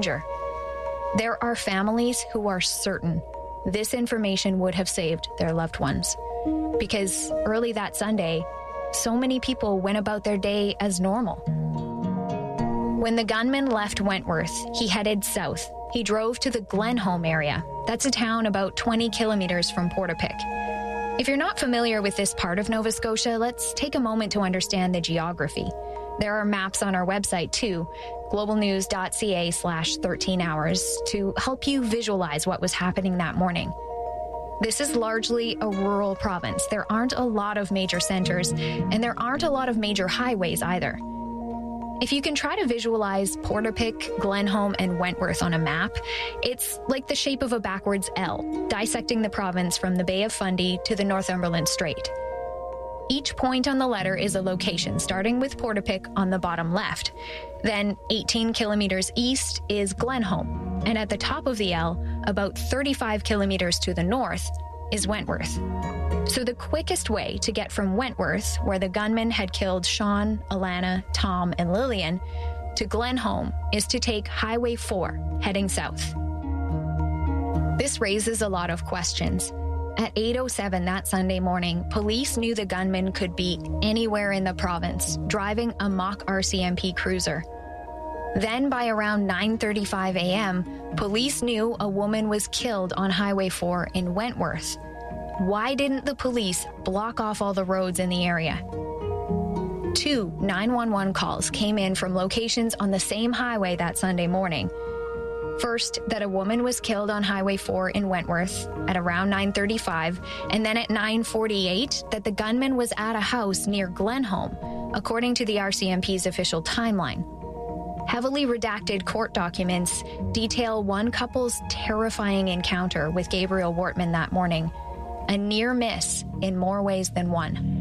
danger. There are families who are certain this information would have saved their loved ones, because early that Sunday, so many people went about their day as normal. When the gunman left Wentworth, he headed south. He drove to the Glenholm area. That's a town about 20 kilometers from Portapique. If you're not familiar with this part of Nova Scotia, let's take a moment to understand the geography. There are maps on our website too, globalnews.ca/13hours, to help you visualize what was happening that morning. This is largely a rural province. There aren't a lot of major centers, and there aren't a lot of major highways either. If you can try to visualize Portapique, Glenholm, and Wentworth on a map, it's like the shape of a backwards L, dissecting the province from the Bay of Fundy to the Northumberland Strait. Each point on the letter is a location, starting with Portapique on the bottom left. Then 18 kilometers east is Glenholm, and at the top of the L, about 35 kilometers to the north, is Wentworth. So the quickest way to get from Wentworth, where the gunman had killed Sean, Alana, Tom, and Lillian, to Glenholm is to take Highway 4, heading south. This raises a lot of questions. At 8:07 that Sunday morning, police knew the gunman could be anywhere in the province, driving a mock RCMP cruiser. Then by around 9:35 a.m., police knew a woman was killed on Highway 4 in Wentworth. Why didn't the police block off all the roads in the area? 2 911 calls came in from locations on the same highway that Sunday morning. First, that a woman was killed on Highway 4 in Wentworth at around 9:35, and then at 9:48 that the gunman was at a house near Glenholm, according to the RCMP's official timeline. Heavily redacted court documents detail one couple's terrifying encounter with Gabriel Wortman that morning, a near miss in more ways than one.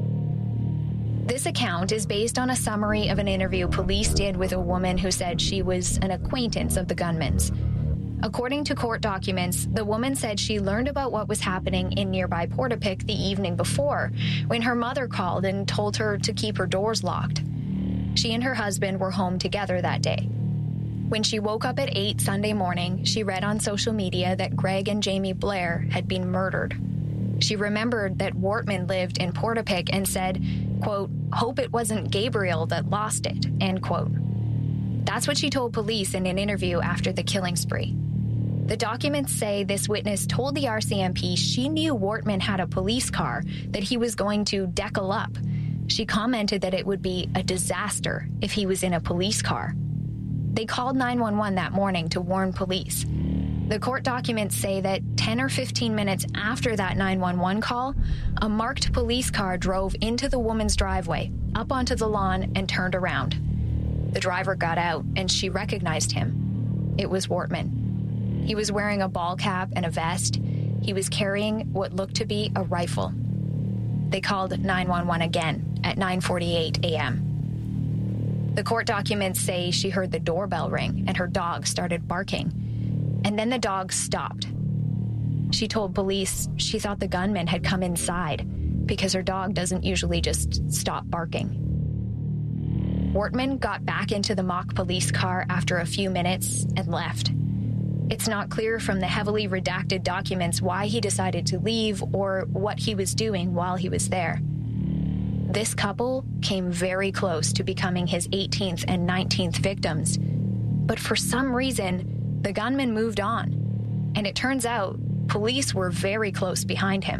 This account is based on a summary of an interview police did with a woman who said she was an acquaintance of the gunman's. According to court documents, the woman said she learned about what was happening in nearby Portapique the evening before, when her mother called and told her to keep her doors locked. She and her husband were home together that day. When she woke up at 8 Sunday morning, she read on social media that Greg and Jamie Blair had been murdered. She remembered that Wortman lived in Portapique and said, quote, "Hope it wasn't Gabriel that lost it," end quote. That's what she told police in an interview after the killing spree. The documents say this witness told the RCMP she knew Wortman had a police car that he was going to decal up. She commented that it would be a disaster if he was in a police car. They called 911 that morning to warn police. The court documents say that 10 or 15 minutes after that 911 call, a marked police car drove into the woman's driveway, up onto the lawn, and turned around. The driver got out, and she recognized him. It was Wortman. He was wearing a ball cap and a vest. He was carrying what looked to be a rifle. They called 911 again at 9:48 a.m. The court documents say she heard the doorbell ring and her dog started barking. And then the dog stopped. She told police she thought the gunman had come inside because her dog doesn't usually just stop barking. Wortman got back into the mock police car after a few minutes and left. It's not clear from the heavily redacted documents why he decided to leave or what he was doing while he was there. This couple came very close to becoming his 18th and 19th victims, but for some reason, the gunman moved on, and it turns out police were very close behind him.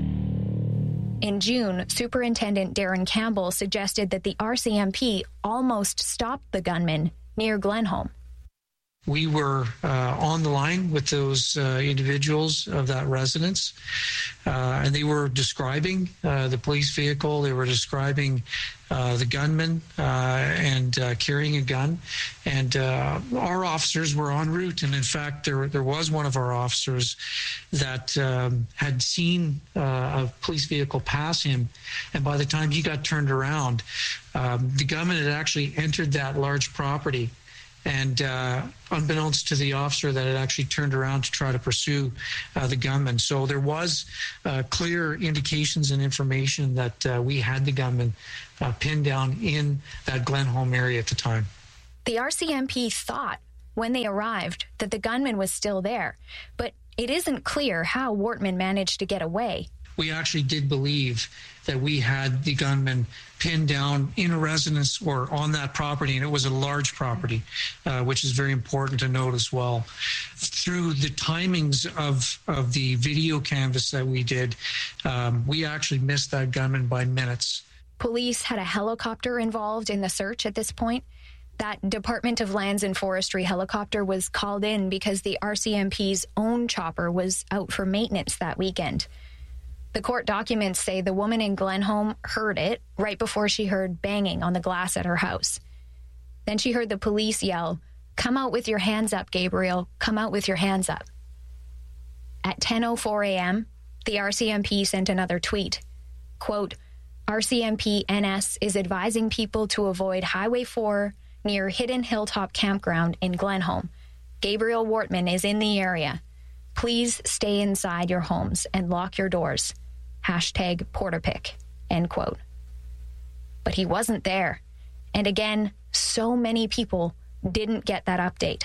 In June, Superintendent Darren Campbell suggested that the RCMP almost stopped the gunman near Glenholm. We were on the line with those individuals of that residence, and they were describing the police vehicle. They were describing the gunman and carrying a gun. And our officers were en route. And in fact, there was one of our officers that had seen a police vehicle pass him. And by the time he got turned around, the gunman had actually entered that large property. And unbeknownst to the officer, that had actually turned around to try to pursue the gunman. So there was clear indications and information that we had the gunman pinned down in that Glenholm area at the time. The RCMP thought when they arrived that the gunman was still there, but it isn't clear how Wortman managed to get away. We actually did believe that we had the gunman pinned down in a residence or on that property, and it was a large property, which is very important to note as well. Through the timings of the video canvas that we did, we actually missed that gunman by minutes. Police had a helicopter involved in the search at this point. That Department of Lands and Forestry helicopter was called in because the RCMP's own chopper was out for maintenance that weekend. The court documents say the woman in Glenholm heard it right before she heard banging on the glass at her house. Then she heard the police yell, "Come out with your hands up, Gabriel. Come out with your hands up." At 10:04 a.m., the RCMP sent another tweet. Quote, "RCMP NS is advising people to avoid Highway 4 near Hidden Hilltop Campground in Glenholm. Gabriel Wortman is in the area. Please stay inside your homes and lock your doors. Hashtag Portapic," end quote. But he wasn't there. And again, so many people didn't get that update.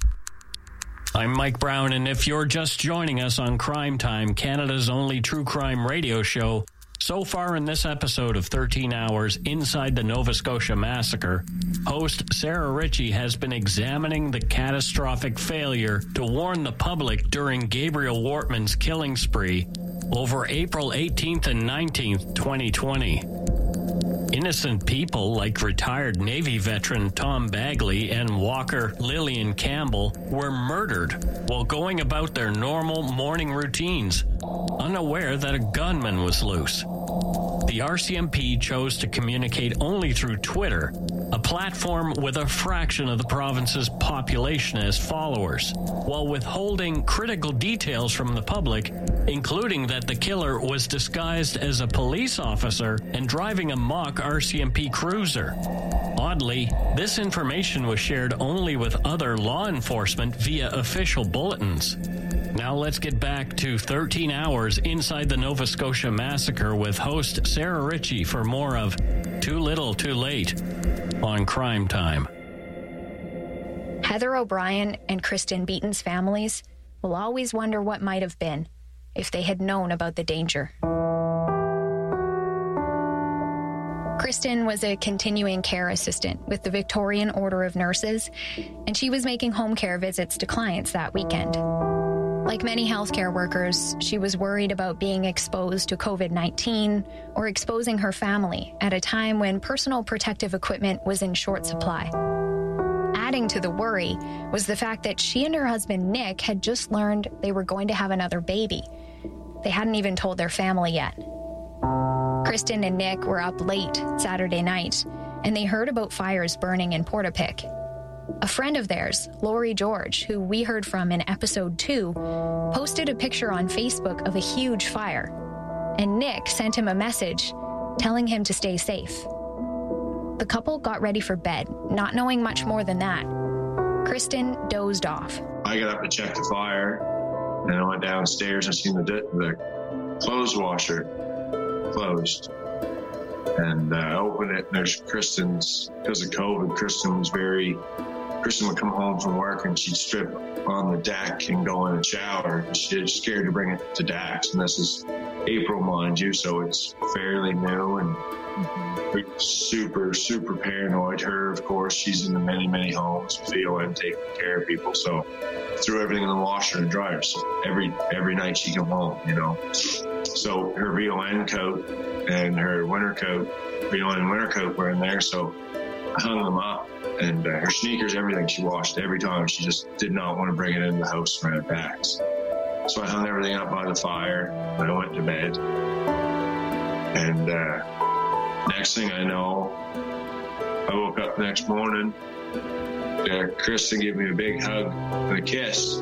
I'm Mike Brown, and if you're just joining us on Crime Time, Canada's only true crime radio show, so far in this episode of 13 Hours Inside the Nova Scotia Massacre, host Sarah Ritchie has been examining the catastrophic failure to warn the public during Gabriel Wortman's killing spree over April 18th and 19th, 2020. Innocent people like retired Navy veteran Tom Bagley and Walker Lillian Campbell were murdered while going about their normal morning routines, unaware that a gunman was loose. The RCMP chose to communicate only through Twitter, a platform with a fraction of the province's population as followers, while withholding critical details from the public, including that the killer was disguised as a police officer and driving a mock RCMP cruiser. Oddly, this information was shared only with other law enforcement via official bulletins. Now let's get back to 13 Hours Inside the Nova Scotia Massacre with host Sarah Ritchie for more of Too Little Too Late on Crime Time. Heather O'Brien and Kristen Beaton's families will always wonder what might have been if they had known about the danger. Kristen was a continuing care assistant with the Victorian Order of Nurses, and she was making home care visits to clients that weekend. Like many healthcare workers, she was worried about being exposed to COVID-19 or exposing her family at a time when personal protective equipment was in short supply. Adding to the worry was the fact that she and her husband Nick had just learned they were going to have another baby. They hadn't even told their family yet. Kristen and Nick were up late Saturday night, and they heard about fires burning in Portapic. A friend of theirs, Lori George, who we heard from in episode 2, posted a picture on Facebook of a huge fire, and Nick sent him a message telling him to stay safe. The couple got ready for bed, not knowing much more than that. Kristen dozed off. I got up to check the fire, and I went downstairs and seen the clothes washer closed. And I opened it, and there's Kristen's, because of COVID, Kristen would come home from work and she'd strip on the deck and go in and shower. She's scared to bring it to Dax, and this is April, mind you, so it's fairly new and super, super paranoid. Her, of course, she's in the many, many homes, feeling, taking care of people, so threw everything in the washer and dryer. So every night she come home, you know. So her VON coat and her winter coat, VON winter coat were in there, so I hung them up. And her sneakers, everything she washed every time. She just did not want to bring it in the house around Dax. So I hung everything up by the fire, and I went to bed. And next thing I know, I woke up the next morning. Kristen gave me a big hug and a kiss.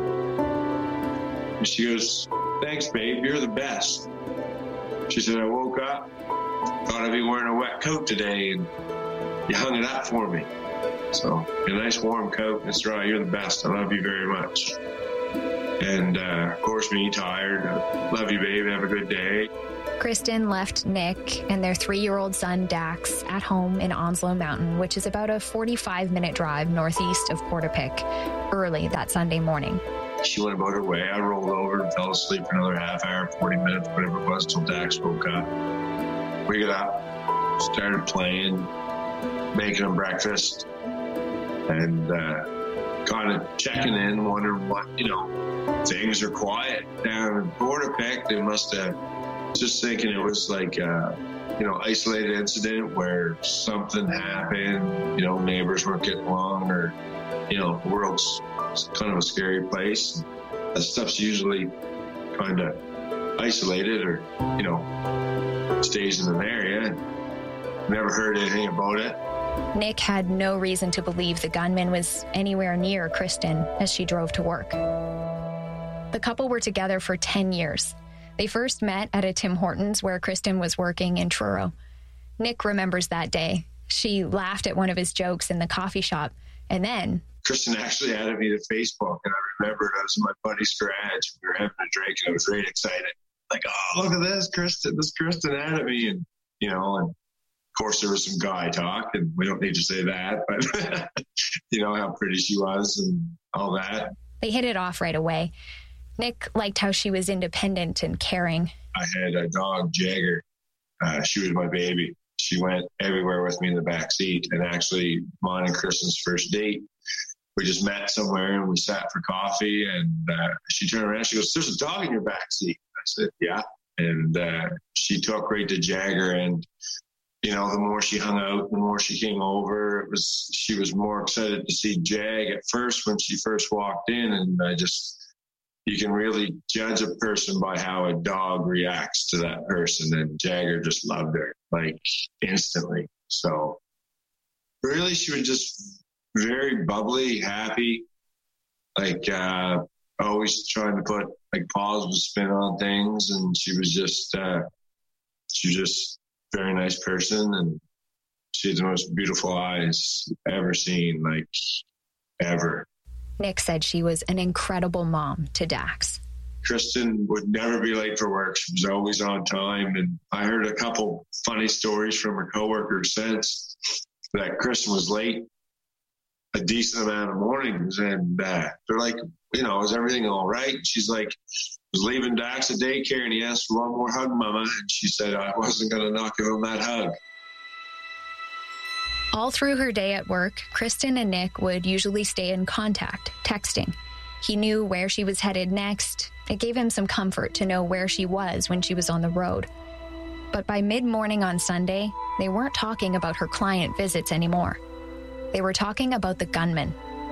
And she goes, "Thanks, babe, you're the best." She said, "I woke up, thought I'd be wearing a wet coat today, and you hung it up for me. So, a nice warm coat, it's dry, you're the best, I love you very much." And, of course, me tired. Love you, babe. Have a good day. Kristen left Nick and their 3-year-old son, Dax, at home in Onslow Mountain, which is about a 45-minute drive northeast of Portapique, early that Sunday morning. She went about her way. I rolled over and fell asleep for another half hour, 40 minutes, whatever it was, till Dax woke up. We got up, started playing, making him breakfast, and kind of checking in, wondering what, things are quiet down in Portapique. They must have, just thinking it was like isolated incident where something happened, neighbors weren't getting along, or, the world's kind of a scary place. That stuff's usually kind of isolated or, stays in an area. Never heard anything about it. Nick had no reason to believe the gunman was anywhere near Kristen as she drove to work. The couple were together for 10 years. They first met at a Tim Hortons where Kristen was working in Truro. Nick remembers that day. She laughed at one of his jokes in the coffee shop, and then... Kristen actually added me to Facebook, and I remembered I was in my buddy's garage. We were having a drink, and I was really excited. Like, oh, look at this, Kristen. This Kristen added me, and, and of course there was some guy talk, and we don't need to say that, but, how pretty she was and all that. They hit it off right away. Nick liked how she was independent and caring. I had a dog, Jagger. She was my baby. She went everywhere with me in the back seat. And actually, mine and Kristen's first date, we just met somewhere and we sat for coffee. And she turned around, she goes, "There's a dog in your back seat." I said, "Yeah." And she took right to Jagger. And, the more she hung out, the more she came over. She was more excited to see Jag at first when she first walked in. And you can really judge a person by how a dog reacts to that person. And Jagger just loved her, like, instantly. So really, she was just very bubbly, happy, like always trying to put like positive spin on things. And she was just very nice person. And she had the most beautiful eyes ever seen, like, ever. Nick said she was an incredible mom to Dax. Kristen would never be late for work. She was always on time. And I heard a couple funny stories from her coworkers since that Kristen was late a decent amount of mornings. And they're like, is everything all right? She's like, was leaving Dax at daycare and he asked for one more hug, Mama. And she said, I wasn't going to not give him that hug. All through her day at work, Kristen and Nick would usually stay in contact, texting. He knew where she was headed next. It gave him some comfort to know where she was when she was on the road. But by mid-morning on Sunday, they weren't talking about her client visits anymore. They were talking about the gunman.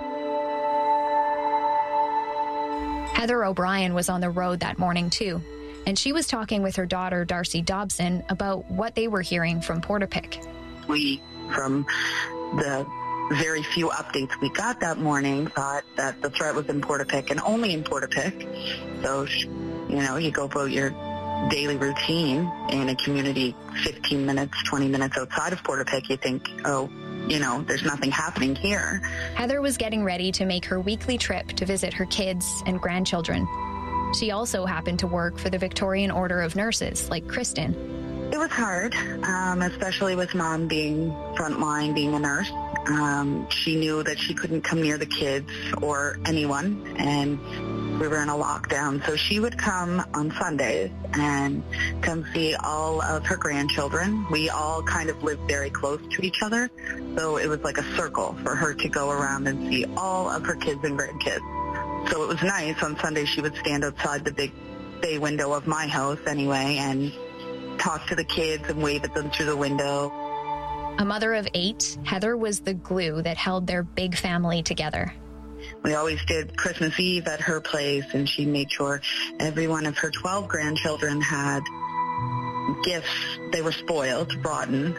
Heather O'Brien was on the road that morning too, and she was talking with her daughter, Darcy Dobson, about what they were hearing from Portapique. From the very few updates we got that morning, thought that the threat was in Portapique and only in Portapique. So, you go about your daily routine in a community 15 minutes, 20 minutes outside of Portapique, you think, there's nothing happening here. Heather was getting ready to make her weekly trip to visit her kids and grandchildren. She also happened to work for the Victorian Order of Nurses, like Kristen. It was hard, especially with Mom being frontline, being a nurse. She knew that she couldn't come near the kids or anyone, and we were in a lockdown. So she would come on Sundays and come see all of her grandchildren. We all kind of lived very close to each other, so it was like a circle for her to go around and see all of her kids and grandkids. So it was nice. On Sunday, she would stand outside the big bay window of my house anyway and talk to the kids and wave at them through the window. A mother of 8, Heather was the glue that held their big family together. We always did Christmas Eve at her place, and she made sure every one of her 12 grandchildren had gifts. They were spoiled, rotten.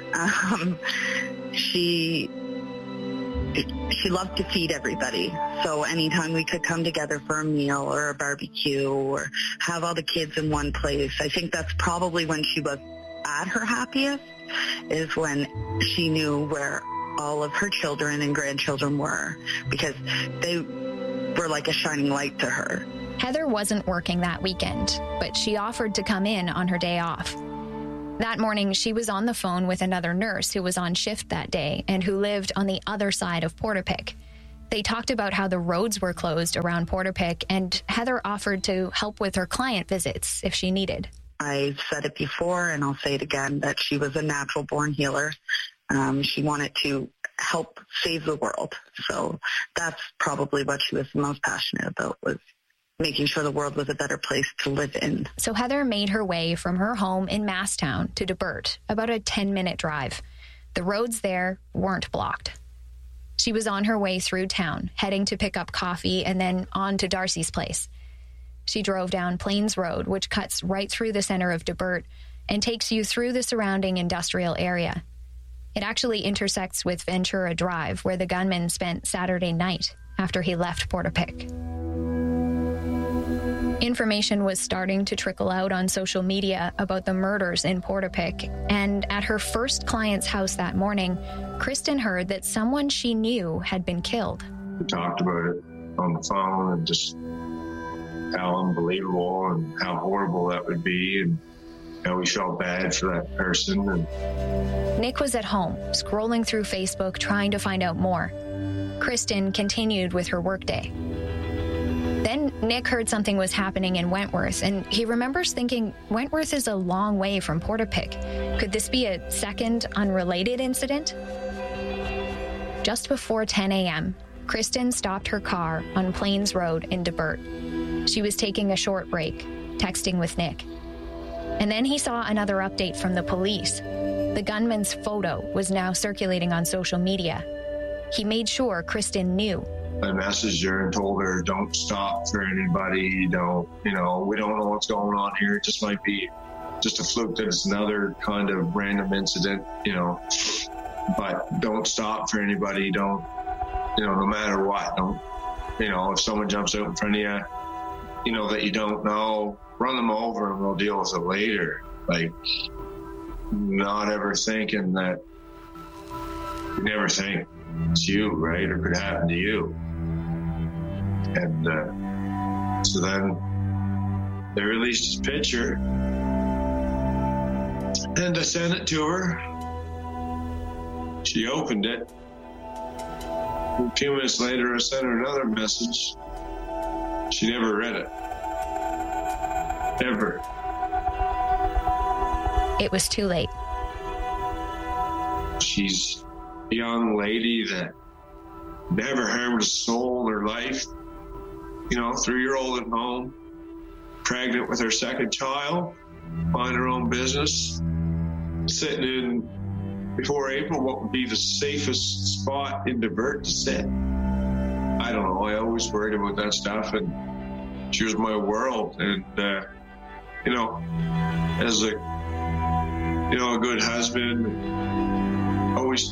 She loved to feed everybody. So anytime we could come together for a meal or a barbecue or have all the kids in one place, I think that's probably when she was at her happiest, is when she knew where all of her children and grandchildren were, because they were like a shining light to her. Heather wasn't working that weekend, but she offered to come in on her day off. That morning, she was on the phone with another nurse who was on shift that day and who lived on the other side of Portapique. They talked about how the roads were closed around Portapique, and Heather offered to help with her client visits if she needed. I've said it before, and I'll say it again, that she was a natural-born healer. She wanted to help save the world. So that's probably what she was the most passionate about, was making sure the world was a better place to live in. So Heather made her way from her home in Masstown to Debert, about a 10-minute drive. The roads there weren't blocked. She was on her way through town, heading to pick up coffee and then on to Darcy's place. She drove down Plains Road, which cuts right through the center of Debert and takes you through the surrounding industrial area. It actually intersects with Ventura Drive, where the gunman spent Saturday night after he left Portapique. Information was starting to trickle out on social media about the murders in Portapique, and at her first client's house that morning, Kristen heard that someone she knew had been killed. We talked about it on the phone and just how unbelievable and how horrible that would be, and how we felt bad for that person. And Nick was at home, scrolling through Facebook, trying to find out more. Kristen continued with her workday. Then Nick heard something was happening in Wentworth, and he remembers thinking, Wentworth is a long way from Portapique. Could this be a second, unrelated incident? Just before 10 a.m., Kristen stopped her car on Plains Road in Debert. She was taking a short break, texting with Nick. And then he saw another update from the police. The gunman's photo was now circulating on social media. He made sure Kristen knew. I messaged her and told her, don't stop for anybody. We don't know what's going on here. It just might be just a fluke that it's another kind of random incident, but don't stop for anybody. Don't, no matter what, don't, if someone jumps out in front of you, that you don't know, run them over and we'll deal with it later. Like, not ever thinking that, you never think it's you, right? Or could happen to you. And so then they released his picture and I sent it to her. She opened it. A few minutes later, I sent her another message. She never read it. Ever. It was too late. She's a young lady that never harmed a soul in her life. 3-year-old at home, pregnant with her second child, mind her own business, sitting in, before April, what would be the safest spot in Debert to sit. I don't know. I always worried about that stuff, and she was my world. And, as a good husband, always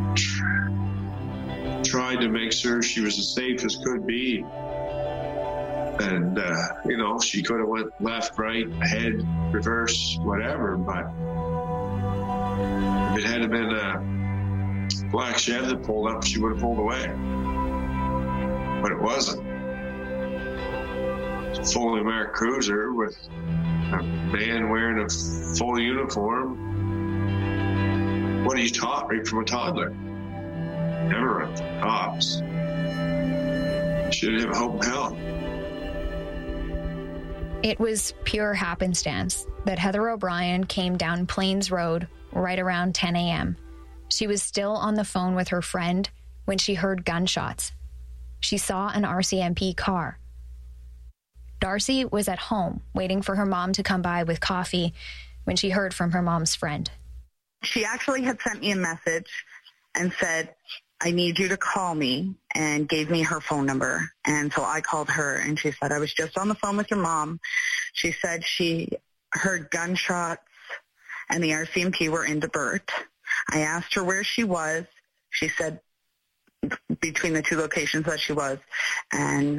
tried to make sure she was as safe as could be. And, she could have went left, right, ahead, reverse, whatever. But if it had been a black Chev that pulled up, she would have pulled away. But it wasn't. It's a fully marked cruiser with a man wearing a full uniform. What are you taught right from a toddler? Never run from cops. Should have hope and help. It was pure happenstance that Heather O'Brien came down Plains Road right around 10 a.m. She was still on the phone with her friend when she heard gunshots. She saw an RCMP car. Darcy was at home waiting for her mom to come by with coffee when she heard from her mom's friend. She actually had sent me a message and said, I need you to call me, and gave me her phone number. And so I called her, and she said, I was just on the phone with your mom. She said she heard gunshots and the RCMP were in Debert. I asked her where she was. She said between the two locations that she was, and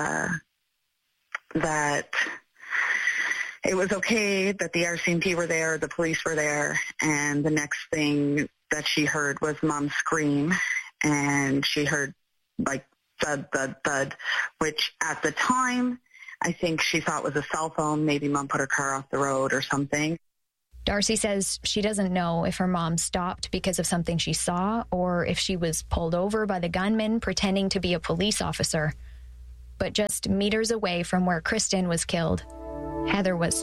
that it was okay that the RCMP were there, the police were there, and the next thing that she heard was Mom scream, and she heard, thud, thud, thud, which at the time, I think she thought was a cell phone. Maybe Mom put her car off the road or something. Darcy says she doesn't know if her mom stopped because of something she saw or if she was pulled over by the gunman pretending to be a police officer. But just meters away from where Kristen was killed, Heather was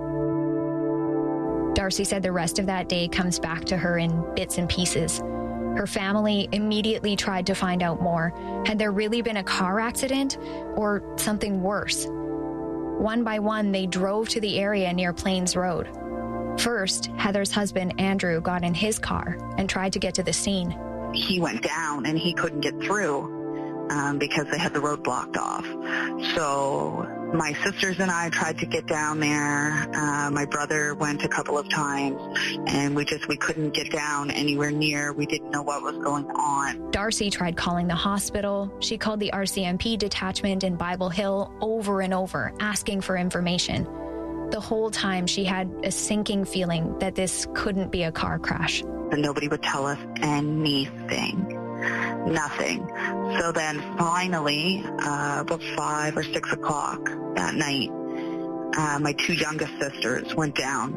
too. Darcy said the rest of that day comes back to her in bits and pieces. Her family immediately tried to find out more. Had there really been a car accident or something worse? One by one, they drove to the area near Plains Road. First, Heather's husband, Andrew, got in his car and tried to get to the scene. He went down and he couldn't get through because they had the road blocked off. So my sisters and I tried to get down there. My brother went a couple of times, and we couldn't get down anywhere near. We didn't know what was going on. Darcy tried calling the hospital. She called the RCMP detachment in Bible Hill over and over, asking for information. The whole time she had a sinking feeling that this couldn't be a car crash. And nobody would tell us anything. Nothing. So then finally, about 5 or 6 o'clock that night, my two youngest sisters went down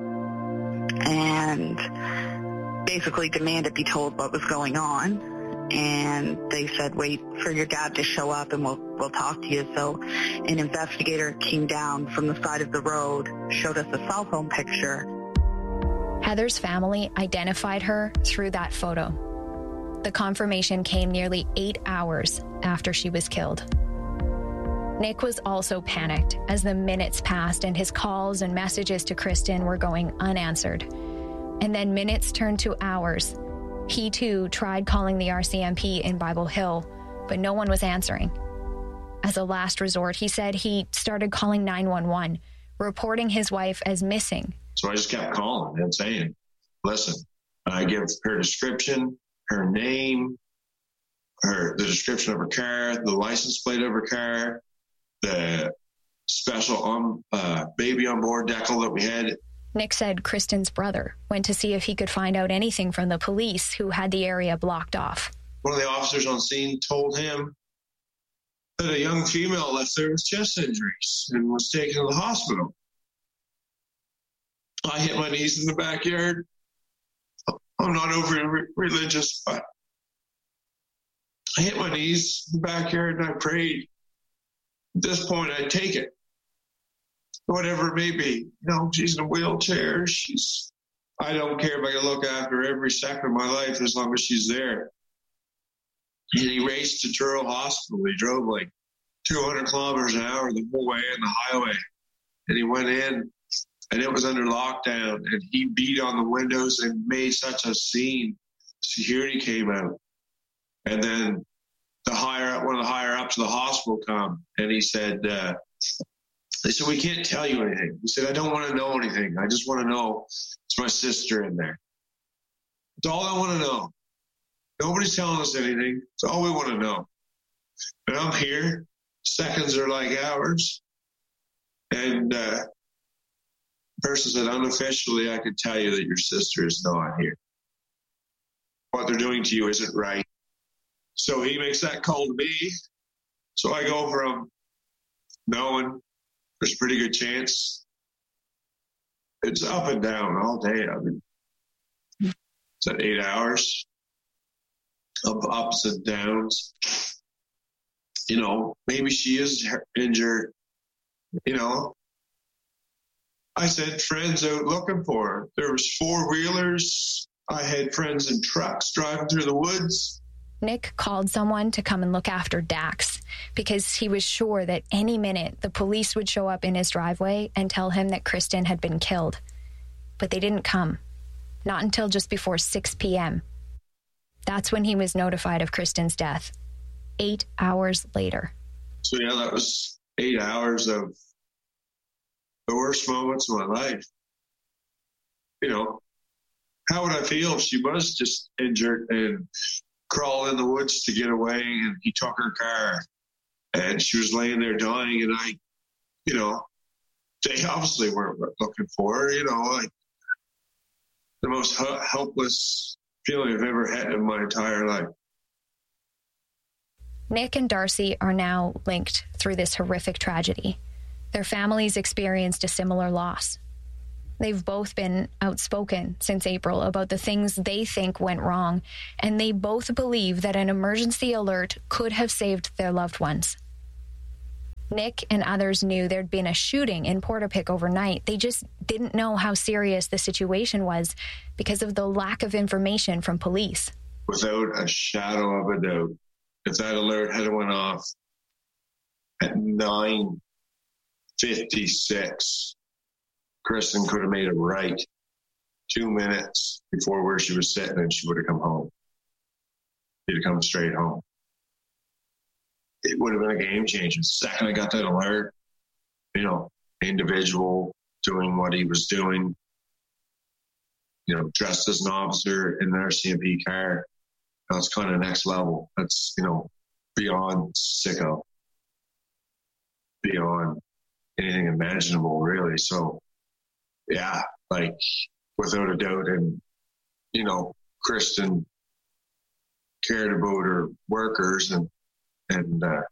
and basically demanded be told what was going on. And they said, wait for your dad to show up and we'll talk to you. So an investigator came down from the side of the road, showed us a cell phone picture. Heather's family identified her through that photo. The confirmation came nearly 8 hours after she was killed. Nick was also panicked as the minutes passed and his calls and messages to Kristen were going unanswered. And then minutes turned to hours. He, too, tried calling the RCMP in Bible Hill, but no one was answering. As a last resort, he said he started calling 911, reporting his wife as missing. So I just kept calling and saying, listen, I give her description, her name, the description of her car, the license plate of her car, the special baby on board decal that we had. Nick said Kristen's brother went to see if he could find out anything from the police who had the area blocked off. One of the officers on scene told him that a young female left there with chest injuries and was taken to the hospital. I hit my knees in the backyard. I'm not overly religious, but I hit my knees in the backyard and I prayed. At this point, I'd take it. Whatever it may be. She's in a wheelchair. I don't care if I can look after her every second of my life as long as she's there. And he raced to Truro Hospital. He drove like 200 kilometers an hour the whole way in the highway. And he went in, and it was under lockdown. And he beat on the windows and made such a scene. Security came out. And then one of the higher ups of the hospital come, and he said, they said, we can't tell you anything. He said, I don't want to know anything. I just want to know it's my sister in there. That's all I want to know. Nobody's telling us anything. It's all we want to know. But I'm here. Seconds are like hours. And the person said, unofficially, I can tell you that your sister is not here. What they're doing to you isn't right. So he makes that call to me. So I go from knowing there's a pretty good chance. It's up and down all day. It's at 8 hours of ups and downs. Maybe she is injured. I sent friends out looking for her. There was 4-wheelers. I had friends in trucks driving through the woods. Nick called someone to come and look after Dax because he was sure that any minute the police would show up in his driveway and tell him that Kristen had been killed. But they didn't come. Not until just before 6 p.m. That's when he was notified of Kristen's death. 8 hours later. So that was 8 hours of the worst moments of my life. How would I feel if she was just injured and crawled in the woods to get away and he took her car and she was laying there dying and they obviously weren't looking for her, like the most helpless feeling I've ever had in my entire life. Nick and Darcy are now linked through this horrific tragedy. Their families experienced a similar loss. They've both been outspoken since April about the things they think went wrong, and they both believe that an emergency alert could have saved their loved ones. Nick and others knew there'd been a shooting in Portapique overnight. They just didn't know how serious the situation was because of the lack of information from police. Without a shadow of a doubt, if that alert had went off at 9:56, Kristen could have made a right 2 minutes before where she was sitting, and she would have come home. She'd have come straight home. It would have been a game changer. The second I got that alert, individual doing what he was doing, dressed as an officer in an RCMP car, that's kind of next level. That's, beyond sicko, beyond anything imaginable, really. So, yeah, without a doubt. And, Kristen cared about her workers and her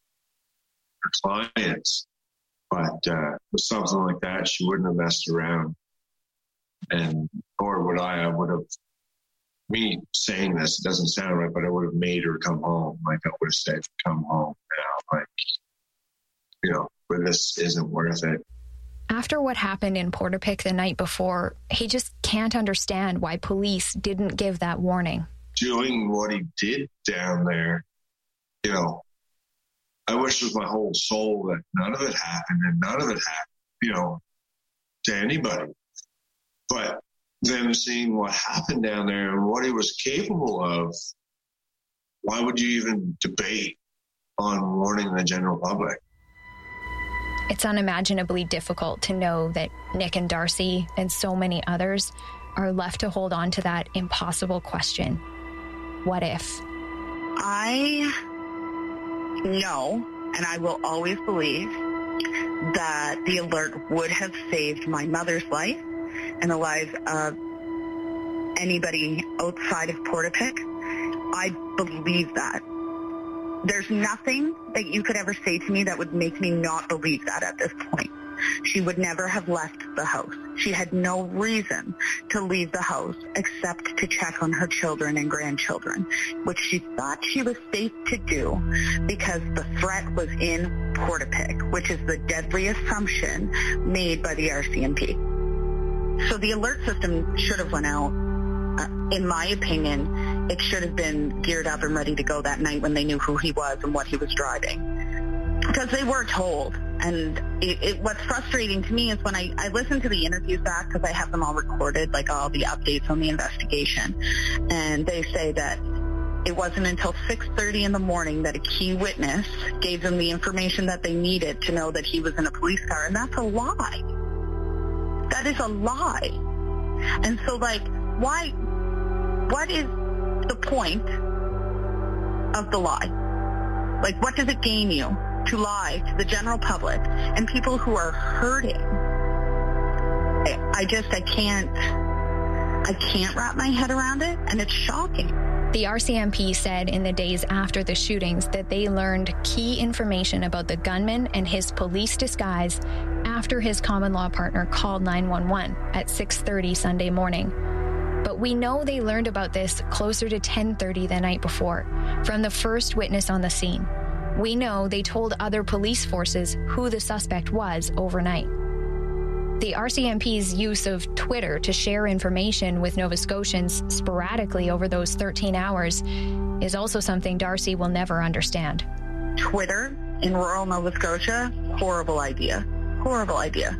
clients, but with something like that, she wouldn't have messed around, and nor would I. I would have. Me saying this, it doesn't sound right, but I would have made her come home. I would have said, "Come home now." But this isn't worth it. After what happened in Portapique the night before, he just can't understand why police didn't give that warning. Doing what he did down there, I wish with my whole soul that none of it happened, and none of it happened, to anybody. But then seeing what happened down there and what he was capable of, why would you even debate on warning the general public? It's unimaginably difficult to know that Nick and Darcy and so many others are left to hold on to that impossible question. What if? I know, and I will always believe, that the alert would have saved my mother's life and the lives of anybody outside of Portapique. I believe that. There's nothing that you could ever say to me that would make me not believe that at this point. She would never have left the house. She had no reason to leave the house except to check on her children and grandchildren, which she thought she was safe to do because the threat was in Portapique, which is the deadly assumption made by the RCMP. So the alert system should have went out. In my opinion, it should have been geared up and ready to go that night when they knew who he was and what he was driving. Because they were told. And what's frustrating to me is when I listen to the interviews back, because I have them all recorded, all the updates on the investigation, and they say that it wasn't until 6:30 in the morning that a key witness gave them the information that they needed to know that he was in a police car, and that's a lie. That is a lie. And so, why? What is the point of the lie? What does it gain you to lie to the general public and people who are hurting? I can't wrap my head around it, and it's shocking. The RCMP said in the days after the shootings that they learned key information about the gunman and his police disguise after his common law partner called 911 at 6:30 Sunday morning. But we know they learned about this closer to 10:30 the night before from the first witness on the scene. We know they told other police forces who the suspect was overnight. The RCMP's use of Twitter to share information with Nova Scotians sporadically over those 13 hours is also something Darcy will never understand. Twitter in rural Nova Scotia, horrible idea. Horrible idea.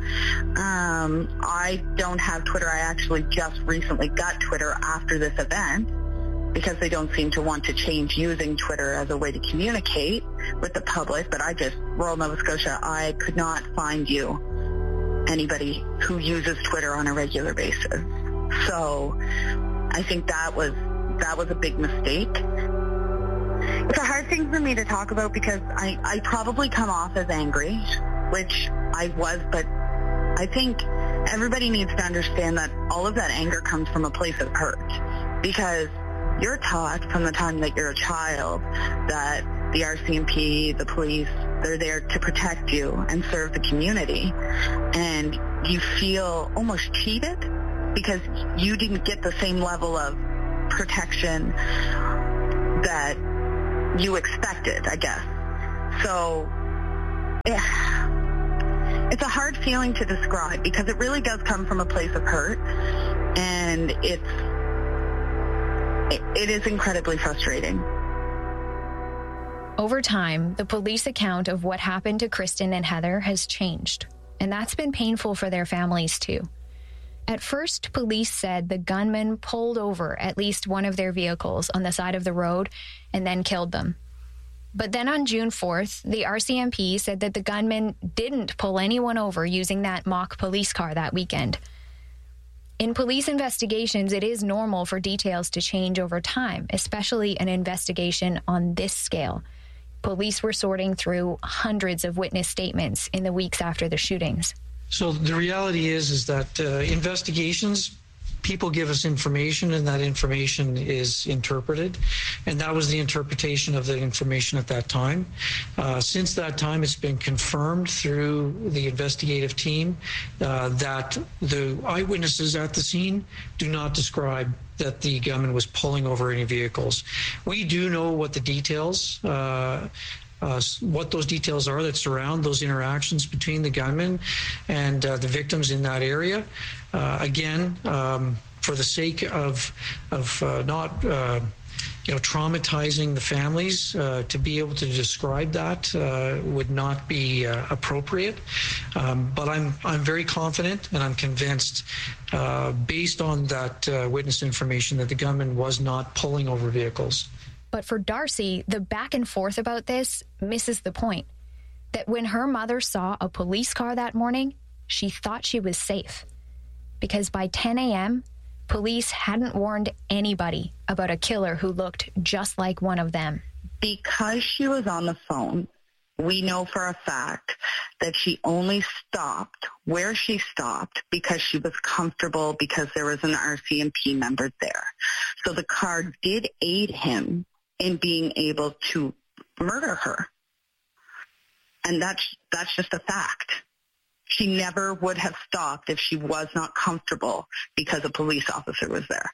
I don't have Twitter. I actually just recently got Twitter after this event because they don't seem to want to change using Twitter as a way to communicate with the public. But rural Nova Scotia, I could not find anybody who uses Twitter on a regular basis. So I think that was a big mistake. It's a hard thing for me to talk about because I probably come off as angry, which I was, but I think everybody needs to understand that all of that anger comes from a place of hurt, because you're taught from the time that you're a child that the RCMP, the police, they're there to protect you and serve the community. And you feel almost cheated because you didn't get the same level of protection that you expected, I guess. So it's a hard feeling to describe because it really does come from a place of hurt, and it is incredibly frustrating. Over time, the police account of what happened to Kristen and Heather has changed, and that's been painful for their families too. At first, police said the gunman pulled over at least one of their vehicles on the side of the road and then killed them. But then on June 4th, the RCMP said that the gunman didn't pull anyone over using that mock police car that weekend. In police investigations, it is normal for details to change over time, especially an investigation on this scale. Police were sorting through hundreds of witness statements in the weeks after the shootings. So the reality is that investigations, people give us information, and that information is interpreted. And that was the interpretation of the information at that time. Since that time, it's been confirmed through the investigative team that the eyewitnesses at the scene do not describe that the gunman was pulling over any vehicles. We do know what the details, what those details are that surround those interactions between the gunman and the victims in that area. Again, for the sake of not traumatizing the families, to be able to describe that would not be appropriate. But I'm very confident, and I'm convinced, based on that witness information, that the gunman was not pulling over vehicles. But for Darcy, the back and forth about this misses the point. That when her mother saw a police car that morning, she thought she was safe. Because by 10 a.m., police hadn't warned anybody about a killer who looked just like one of them. Because she was on the phone, we know for a fact that she only stopped where she stopped because she was comfortable, because there was an RCMP member there. So the car did aid him in being able to murder her. And that's just a fact. She never would have stopped if she was not comfortable because a police officer was there.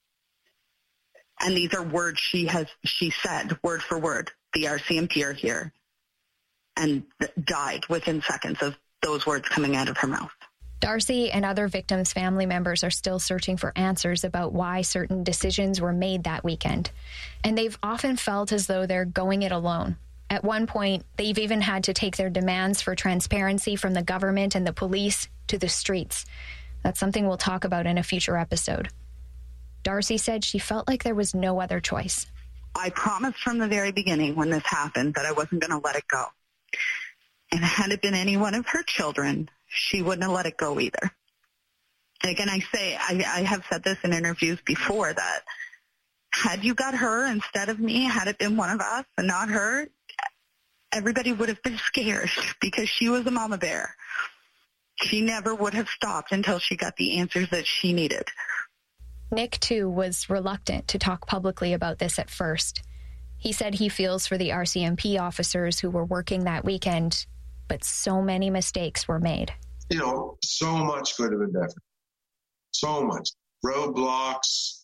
And these are words she said, word for word. The RCMP are here, and died within seconds of those words coming out of her mouth. Darcy and other victims' family members are still searching for answers about why certain decisions were made that weekend. And they've often felt as though they're going it alone. At one point, they've even had to take their demands for transparency from the government and the police to the streets. That's something we'll talk about in a future episode. Darcy said she felt like there was no other choice. I promised from the very beginning when this happened that I wasn't going to let it go. And had it been any one of her children, she wouldn't have let it go either. And again, I have said this in interviews before, that had you got her instead of me, had it been one of us and not her, everybody would have been scared because she was a mama bear. She never would have stopped until she got the answers that she needed. Nick, too, was reluctant to talk publicly about this at first. He said he feels for the RCMP officers who were working that weekend, but so many mistakes were made. So much could have been different. So much. Roadblocks,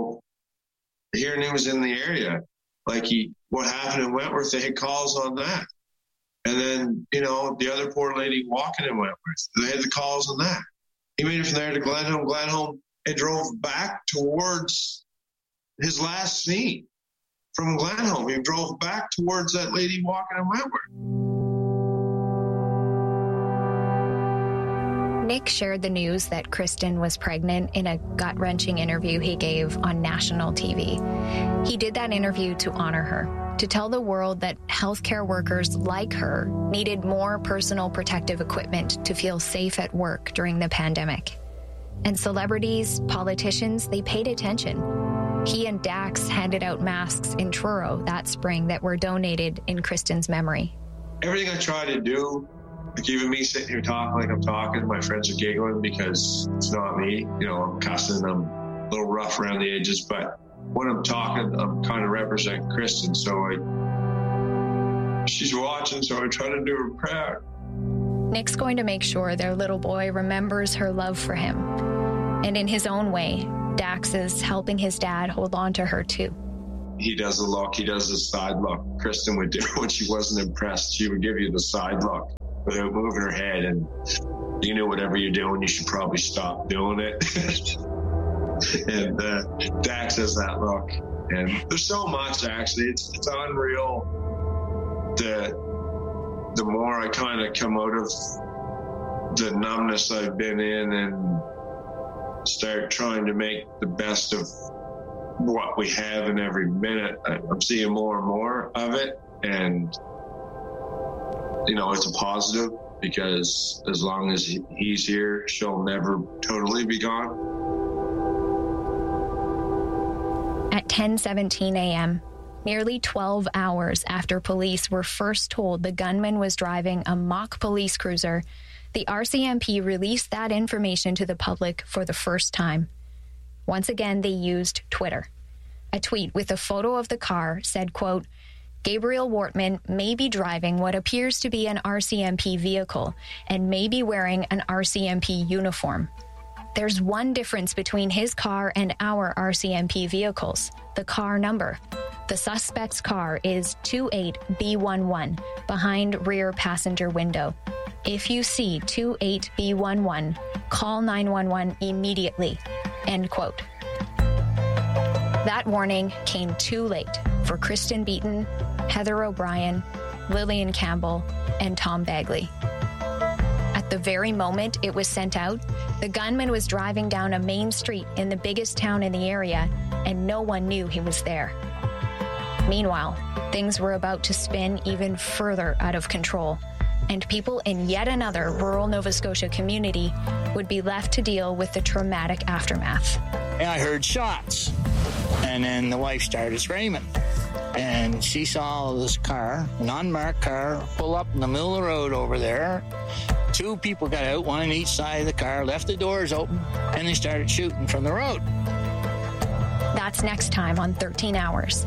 hearing he was in the area. What happened in Wentworth, they had calls on that. And then, the other poor lady walking in Wentworth, they had the calls on that. He made it from there to Glenholm, and drove back towards his last scene. From Glenholm, he drove back towards that lady walking in Wentworth. Nick shared the news that Kristen was pregnant in a gut-wrenching interview he gave on national TV. He did that interview to honor her, to tell the world that healthcare workers like her needed more personal protective equipment to feel safe at work during the pandemic. And celebrities, politicians, they paid attention. He and Dax handed out masks in Truro that spring that were donated in Kristen's memory. Everything I try to do, even me sitting here talking like I'm talking, my friends are giggling because it's not me. I'm cussing, I'm a little rough around the edges, but when I'm talking, I'm kind of representing Kristen. So she's watching, so I try to do her proud. Nick's going to make sure their little boy remembers her love for him. And in his own way, Dax is helping his dad hold on to her too. He does a look, he does a side look. Kristen would do when she wasn't impressed. She would give you the side look without moving her head, and you know whatever you're doing, you should probably stop doing it. And Dax has that look. And there's so much, actually. It's unreal. The more I kind of come out of the numbness I've been in and start trying to make the best of what we have in every minute, I'm seeing more and more of it. And, you know, it's a positive, because as long as he's here, she'll never totally be gone. At 10:17 a.m., nearly 12 hours after police were first told the gunman was driving a mock police cruiser, the RCMP released that information to the public for the first time. Once again, they used Twitter. A tweet with a photo of the car said, quote, "Gabriel Wortman may be driving what appears to be an RCMP vehicle and may be wearing an RCMP uniform. There's one difference between his car and our RCMP vehicles: the car number. The suspect's car is 28B11 behind rear passenger window. If you see 28B11, call 911 immediately." End quote. That warning came too late for Kristen Beaton, Heather O'Brien, Lillian Campbell, and Tom Bagley. At the very moment it was sent out, the gunman was driving down a main street in the biggest town in the area, and no one knew he was there. Meanwhile, things were about to spin even further out of control, and people in yet another rural Nova Scotia community would be left to deal with the traumatic aftermath. I heard shots, and then the wife started screaming. And she saw this car, an unmarked car, pull up in the middle of the road over there. Two people got out, one on each side of the car, left the doors open, and they started shooting from the road. That's next time on 13 Hours.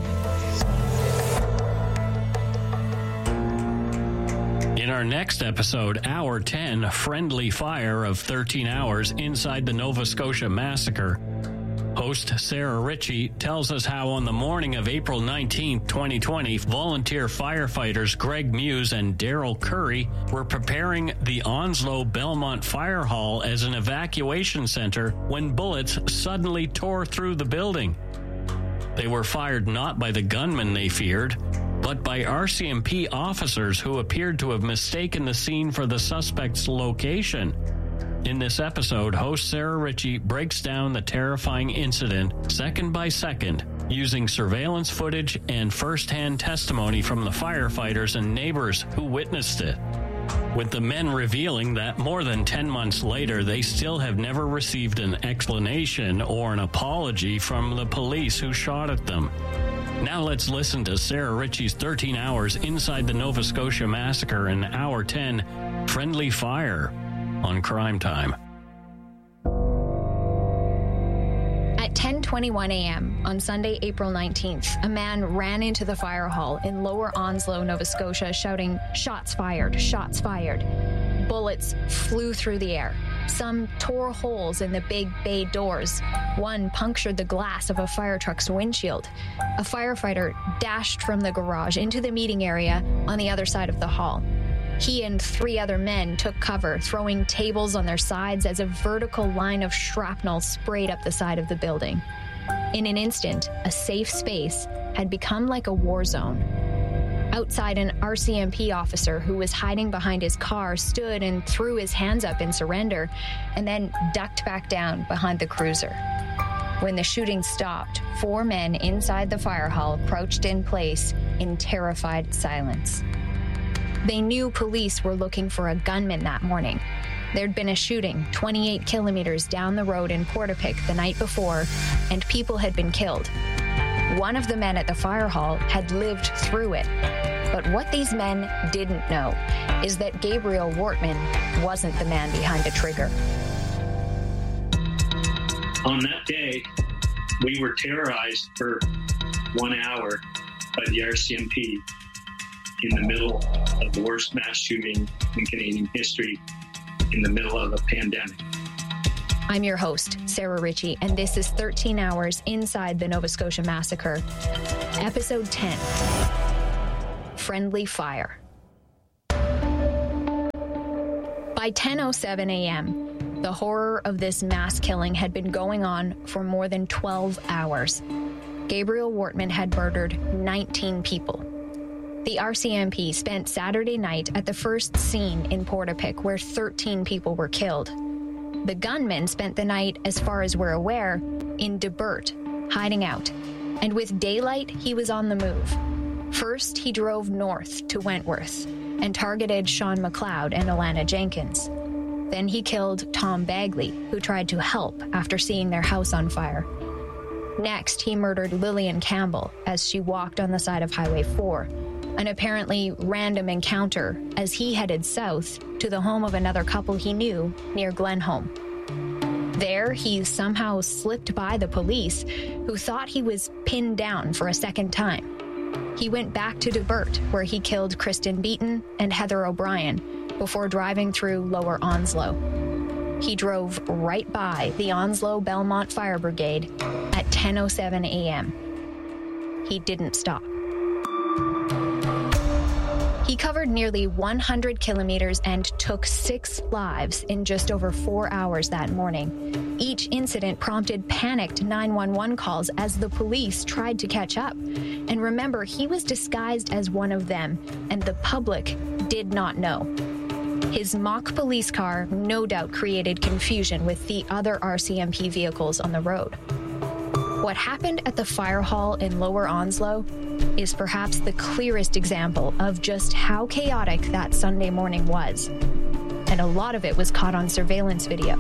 In our next episode, Hour 10, Friendly Fire of 13 Hours Inside the Nova Scotia Massacre, host Sarah Ritchie tells us how on the morning of April 19, 2020, volunteer firefighters Greg Muse and Daryl Curry were preparing the Onslow Belmont Fire Hall as an evacuation center when bullets suddenly tore through the building. They were fired not by the gunman they feared, but by RCMP officers who appeared to have mistaken the scene for the suspect's location. In this episode, host Sarah Ritchie breaks down the terrifying incident second by second, using surveillance footage and first-hand testimony from the firefighters and neighbors who witnessed it, with the men revealing that more than 10 months later, they still have never received an explanation or an apology from the police who shot at them. Now let's listen to Sarah Ritchie's 13 Hours Inside the Nova Scotia Massacre in Hour 10, Friendly Fire, on Crime Time. At 10:21 a.m. on Sunday, April 19th, a man ran into the fire hall in Lower Onslow, Nova Scotia, shouting, "Shots fired, shots fired." Bullets flew through the air. Some tore holes in the big bay doors. One punctured the glass of a fire truck's windshield. A firefighter dashed from the garage into the meeting area on the other side of the hall. He and 3 other men took cover, throwing tables on their sides as a vertical line of shrapnel sprayed up the side of the building. In an instant, a safe space had become like a war zone. Outside, an RCMP officer who was hiding behind his car stood and threw his hands up in surrender, and then ducked back down behind the cruiser. When the shooting stopped, 4 men inside the fire hall crouched in place in terrified silence. They knew police were looking for a gunman that morning. There'd been a shooting 28 kilometers down the road in Portapique the night before, and people had been killed. One of the men at the fire hall had lived through it. But what these men didn't know is that Gabriel Wortman wasn't the man behind the trigger. On that day, we were terrorized for 1 hour by the RCMP. in the middle of the worst mass shooting in Canadian history, in the middle of a pandemic. I'm your host, Sarah Ritchie, and this is 13 Hours Inside the Nova Scotia Massacre, Episode 10, Friendly Fire. By 10:07 a.m., the horror of this mass killing had been going on for more than 12 hours. Gabriel Wortman had murdered 19 people. The RCMP spent Saturday night at the first scene in Portapique, where 13 people were killed. The gunman spent the night, as far as we're aware, in Debert, hiding out. And with daylight, he was on the move. First, he drove north to Wentworth and targeted Sean McLeod and Alana Jenkins. Then he killed Tom Bagley, who tried to help after seeing their house on fire. Next, he murdered Lillian Campbell as she walked on the side of Highway 4, an apparently random encounter as he headed south to the home of another couple he knew near Glenholm. There, he somehow slipped by the police, who thought he was pinned down for a second time. He went back to Debert, where he killed Kristen Beaton and Heather O'Brien before driving through Lower Onslow. He drove right by the Onslow Belmont Fire Brigade at 10:07 a.m. He didn't stop. He covered nearly 100 kilometers and took 6 lives in just over 4 hours that morning. Each incident prompted panicked 911 calls as the police tried to catch up. And remember, he was disguised as one of them, and the public did not know. His mock police car no doubt created confusion with the other RCMP vehicles on the road. What happened at the fire hall in Lower Onslow is perhaps the clearest example of just how chaotic that Sunday morning was. And a lot of it was caught on surveillance video.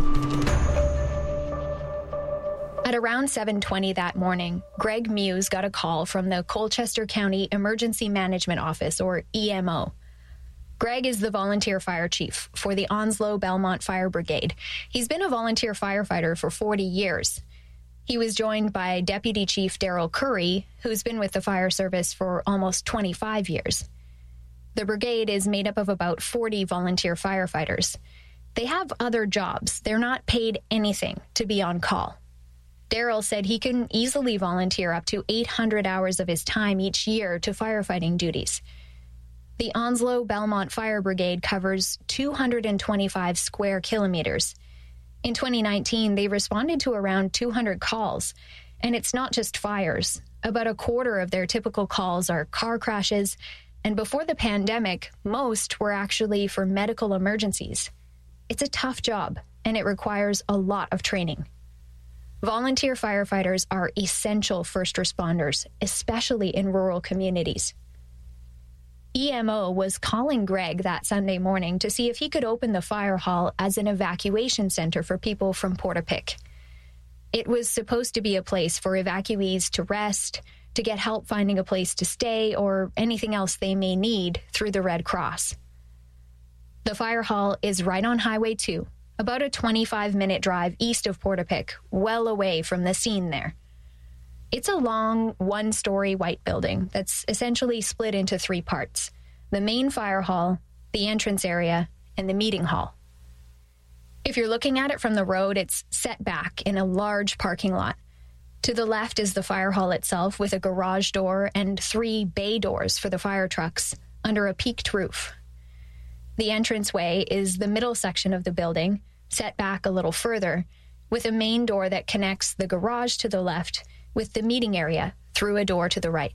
At around 7:20 that morning, Greg Muse got a call from the Colchester County Emergency Management Office, or EMO. Greg is the volunteer fire chief for the Onslow Belmont Fire Brigade. He's been a volunteer firefighter for 40 years. He was joined by Deputy Chief Daryl Curry, who's been with the fire service for almost 25 years. The brigade is made up of about 40 volunteer firefighters. They have other jobs. They're not paid anything to be on call. Daryl said he can easily volunteer up to 800 hours of his time each year to firefighting duties. The Onslow Belmont Fire Brigade covers 225 square kilometers. In 2019, they responded to around 200 calls, and it's not just fires. About a quarter of their typical calls are car crashes, and before the pandemic, most were actually for medical emergencies. It's a tough job, and it requires a lot of training. Volunteer firefighters are essential first responders, especially in rural communities. EMO was calling Greg that Sunday morning to see if he could open the fire hall as an evacuation center for people from Portapique. It was supposed to be a place for evacuees to rest, to get help finding a place to stay, or anything else they may need through the Red Cross. The fire hall is right on Highway 2, about a 25-minute drive east of Portapique, well away from the scene there. It's a long, one-story white building that's essentially split into 3 parts: the main fire hall, the entrance area, and the meeting hall. If you're looking at it from the road, it's set back in a large parking lot. To the left is the fire hall itself, with a garage door and 3 bay doors for the fire trucks under a peaked roof. The entranceway is the middle section of the building, set back a little further, with a main door that connects the garage to the left with the meeting area through a door to the right.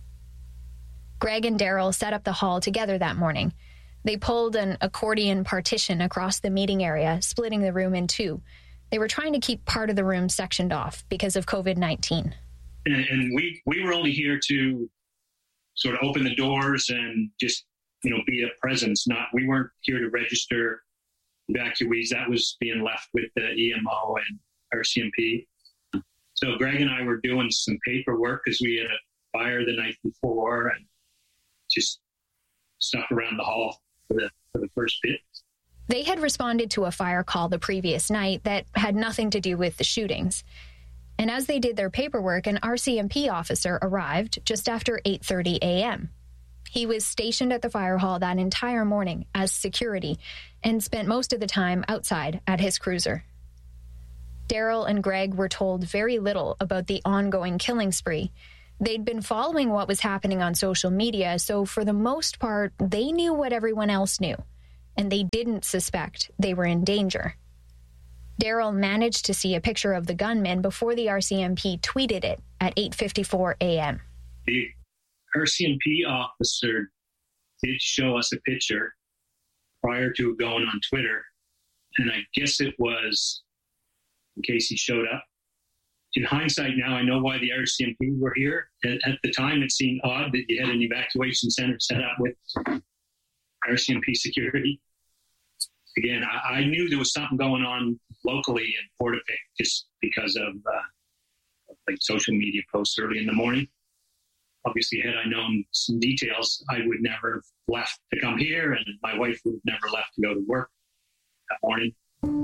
Greg and Daryl set up the hall together that morning. They pulled an accordion partition across the meeting area, splitting the room in 2. They were trying to keep part of the room sectioned off because of COVID-19. And we were only here to sort of open the doors and just, be a presence. We weren't here to register evacuees. That was being left with the EMO and RCMP. So Greg and I were doing some paperwork because we had a fire the night before and just stuff around the hall for the first bit. They had responded to a fire call the previous night that had nothing to do with the shootings. And as they did their paperwork, an RCMP officer arrived just after 8:30 a.m. He was stationed at the fire hall that entire morning as security and spent most of the time outside at his cruiser. Daryl and Greg were told very little about the ongoing killing spree. They'd been following what was happening on social media, so for the most part, they knew what everyone else knew, and they didn't suspect they were in danger. Daryl managed to see a picture of the gunman before the RCMP tweeted it at 8:54 a.m. The RCMP officer did show us a picture prior to going on Twitter, and I guess it was in case he showed up. In hindsight now, I know why the RCMP were here. At the time, it seemed odd that you had an evacuation center set up with RCMP security. Again, I knew there was something going on locally in Portapique just because of social media posts early in the morning. Obviously, had I known some details, I would never have left to come here, and my wife would have never left to go to work that morning.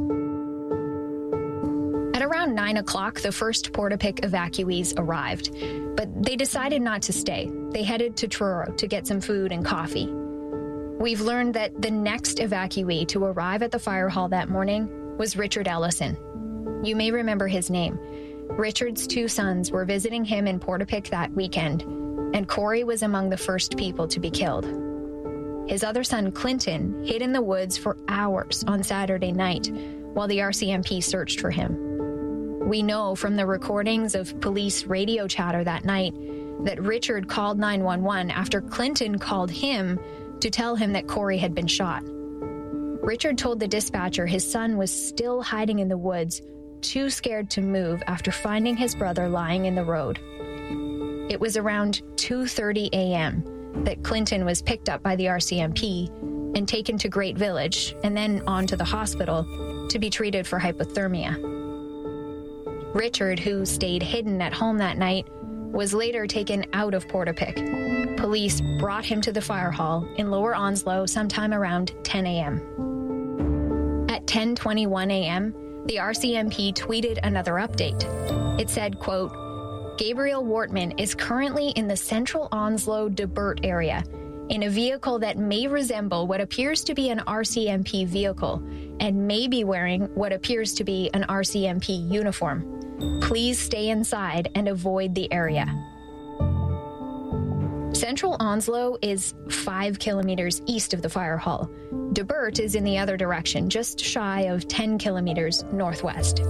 At around 9 o'clock, the first Portapique evacuees arrived, but they decided not to stay. They headed to Truro to get some food and coffee. We've learned that the next evacuee to arrive at the fire hall that morning was Richard Ellison. You may remember his name. Richard's two sons were visiting him in Portapique that weekend, and Corey was among the first people to be killed. His other son, Clinton, hid in the woods for hours on Saturday night while the RCMP searched for him. We know from the recordings of police radio chatter that night that Richard called 911 after Clinton called him to tell him that Corey had been shot. Richard told the dispatcher his son was still hiding in the woods, too scared to move after finding his brother lying in the road. It was around 2:30 a.m. that Clinton was picked up by the RCMP and taken to Great Village and then on to the hospital to be treated for hypothermia. Richard, who stayed hidden at home that night, was later taken out of Portapique. Police brought him to the fire hall in Lower Onslow sometime around 10 a.m. At 10:21 a.m., the RCMP tweeted another update. It said, quote, "Gabriel Wortman is currently in the central Onslow Debert area in a vehicle that may resemble what appears to be an RCMP vehicle and may be wearing what appears to be an RCMP uniform. Please stay inside and avoid the area." Central Onslow is 5 kilometers east of the fire hall. Debert is in the other direction, just shy of 10 kilometers northwest.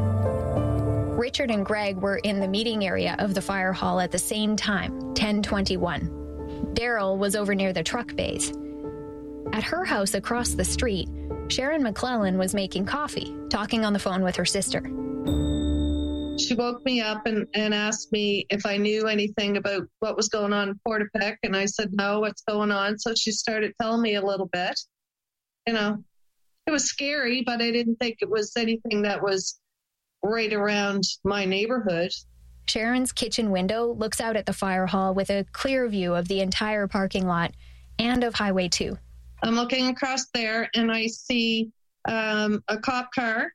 Richard and Greg were in the meeting area of the fire hall at the same time, 10:21. Daryl was over near the truck bays. At her house across the street, Sharon McClellan was making coffee, talking on the phone with her sister. She woke me up and asked me if I knew anything about what was going on in Portapique, and I said, no, what's going on? So she started telling me a little bit. You know, it was scary, but I didn't think it was anything that was right around my neighborhood. Sharon's kitchen window looks out at the fire hall with a clear view of the entire parking lot and of Highway 2. I'm looking across there, and I see a cop car,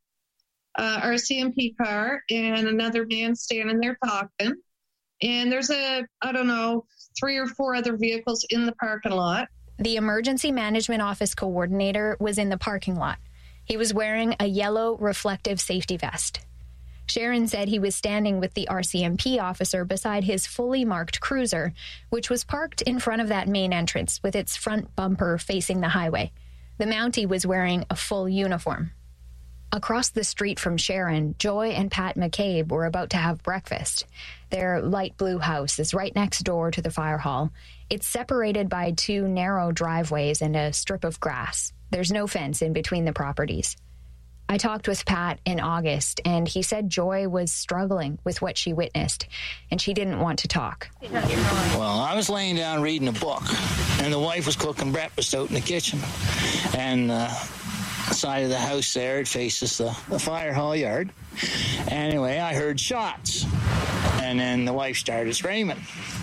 RCMP car, and another man standing there talking. And there's 3 or 4 other vehicles in the parking lot. The emergency management office coordinator was in the parking lot. He was wearing a yellow reflective safety vest. Sharon said he was standing with the RCMP officer beside his fully marked cruiser, which was parked in front of that main entrance with its front bumper facing the highway. The Mountie was wearing a full uniform. Across the street from Sharon, Joy and Pat McCabe were about to have breakfast. Their light blue house is right next door to the fire hall. It's separated by 2 narrow driveways and a strip of grass. There's no fence in between the properties. I talked with Pat in August, and he said Joy was struggling with what she witnessed, and she didn't want to talk. Well, I was laying down reading a book, and the wife was cooking breakfast out in the kitchen. And side of the house there, it faces the fire hall yard. Anyway, I heard shots, and then the wife started screaming,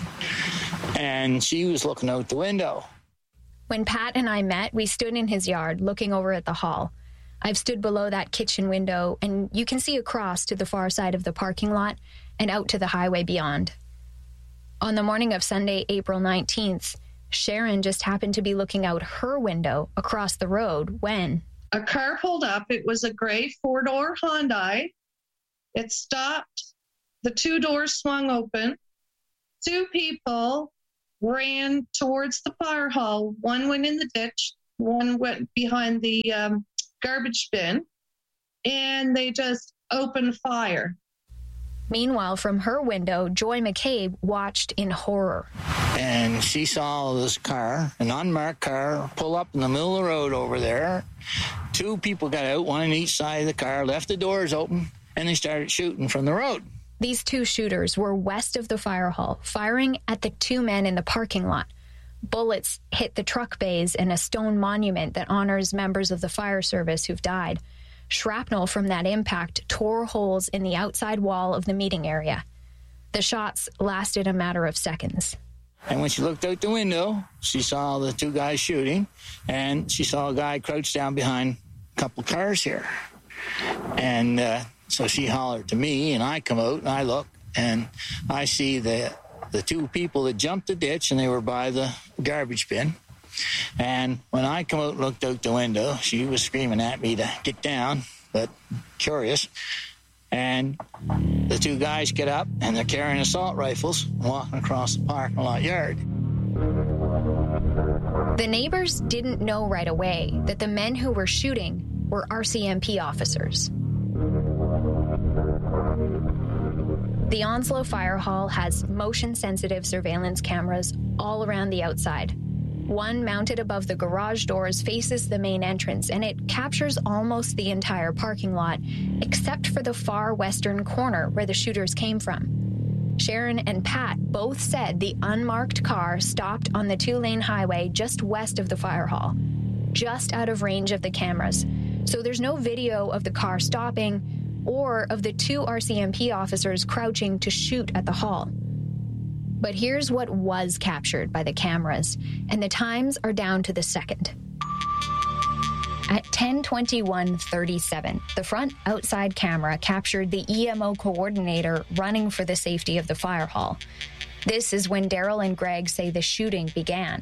and she was looking out the window. When Pat and I met, we stood in his yard looking over at the hall. I've stood below that kitchen window, and you can see across to the far side of the parking lot and out to the highway beyond. On the morning of Sunday, April 19th, Sharon just happened to be looking out her window across the road when a car pulled up. It was a gray 4-door Hyundai. It stopped. The 2 doors swung open. 2 people ran towards the fire hall. One went in the ditch. One went behind the garbage bin. And they just opened fire. Meanwhile, from her window, Joy McCabe watched in horror. And she saw this car, an unmarked car, pull up in the middle of the road over there. 2 people got out, one on each side of the car, left the doors open, and they started shooting from the road. These 2 shooters were west of the fire hall, firing at the 2 men in the parking lot. Bullets hit the truck bays and a stone monument that honors members of the fire service who've died. Shrapnel from that impact tore holes in the outside wall of the meeting area. The shots lasted a matter of seconds. And when she looked out the window, she saw the 2 guys shooting, and she saw a guy crouched down behind a couple cars here. And so she hollered to me, and I come out, and I look, and I see the 2 people that jumped the ditch, and they were by the garbage bin. And when I come out and looked out the window, she was screaming at me to get down, but curious. And the 2 guys get up, and they're carrying assault rifles, walking across the parking lot yard. The neighbors didn't know right away that the men who were shooting were RCMP officers. The Onslow Fire Hall has motion-sensitive surveillance cameras all around the outside. One mounted above the garage doors faces the main entrance, and it captures almost the entire parking lot, except for the far western corner where the shooters came from. Sharon and Pat both said the unmarked car stopped on the 2-lane highway just west of the fire hall, just out of range of the cameras. So there's no video of the car stopping or of the 2 RCMP officers crouching to shoot at the hall. But here's what was captured by the cameras, and the times are down to the second. At 10:21:37, the front outside camera captured the EMO coordinator running for the safety of the fire hall. This is when Daryl and Greg say the shooting began.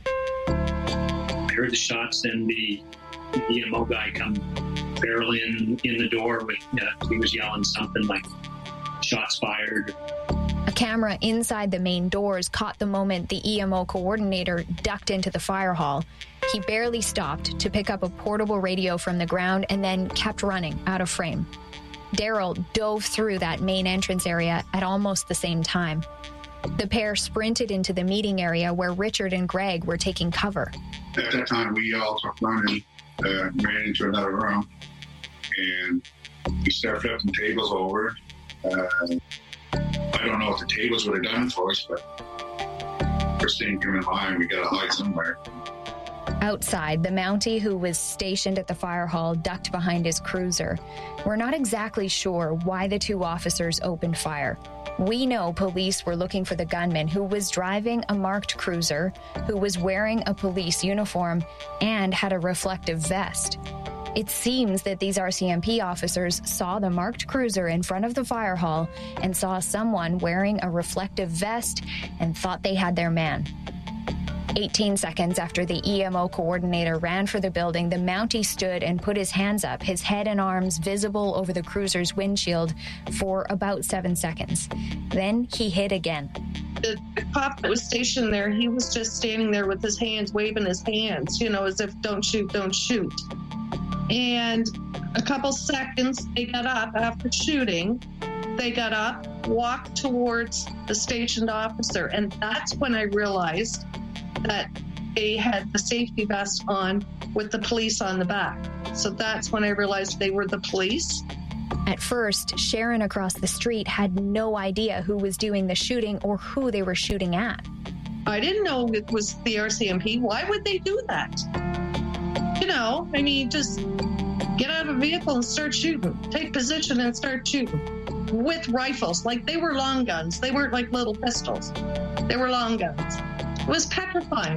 I heard the shots, and the EMO guy come barreling in the door with, he was yelling something like, "Shots fired." A camera inside the main doors caught the moment the EMO coordinator ducked into the fire hall. He barely stopped to pick up a portable radio from the ground and then kept running out of frame. Daryl dove through that main entrance area at almost the same time. The pair sprinted into the meeting area where Richard and Greg were taking cover. At that time, we all took running, ran into another room, and we stepped up some tables over. I don't know what the tables would have done for us, but first thing came in mind, we got to hide somewhere. Outside, the Mountie who was stationed at the fire hall ducked behind his cruiser. We're not exactly sure why the 2 officers opened fire. We know police were looking for the gunman who was driving a marked cruiser, who was wearing a police uniform, and had a reflective vest. It seems that these RCMP officers saw the marked cruiser in front of the fire hall and saw someone wearing a reflective vest and thought they had their man. 18 seconds after the EMO coordinator ran for the building, the Mountie stood and put his hands up, his head and arms visible over the cruiser's windshield for about 7 seconds. Then he hit again. The cop that was stationed there, he was just standing there with his hands, waving his hands, as if don't shoot, don't shoot. And a couple seconds, they got up after shooting. They got up, walked towards the stationed officer. And that's when I realized that they had the safety vest on with the police on the back. So that's when I realized they were the police. At first, Sharon across the street had no idea who was doing the shooting or who they were shooting at. I didn't know it was the RCMP. Why would they do that? Just get out of a vehicle and start shooting. Take position and start shooting with rifles. Like they were long guns. They weren't like little pistols. They were long guns. It was petrifying.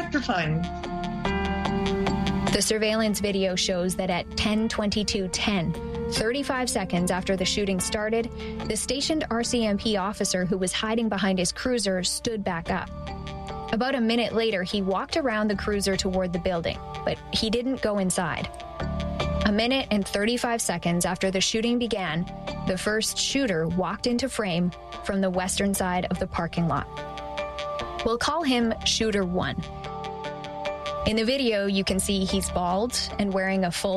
The surveillance video shows that at 10:22:10, 35 seconds after the shooting started, the stationed RCMP officer who was hiding behind his cruiser stood back up. About a minute later, he walked around the cruiser toward the building, but he didn't go inside. A minute and 35 seconds after the shooting began, the first shooter walked into frame from the western side of the parking lot. We'll call him Shooter 1. In the video, you can see he's bald and wearing a full